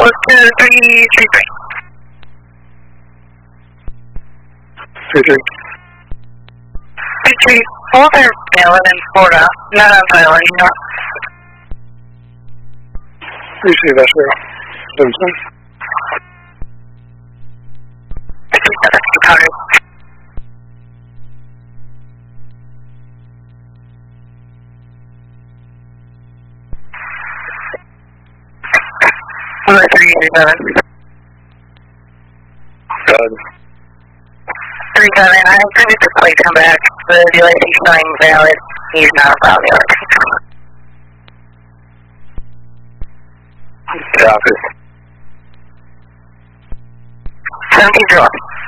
Close to 333. 33. 33. Both are valid in Florida, not on Thailand, you know. Receive that, sir. Simpson. 57, 600. I'm at 387. Good. 37, I have to get the plate come back. The UIC showing valid. He's not allowed the other. Copy. 17 draw.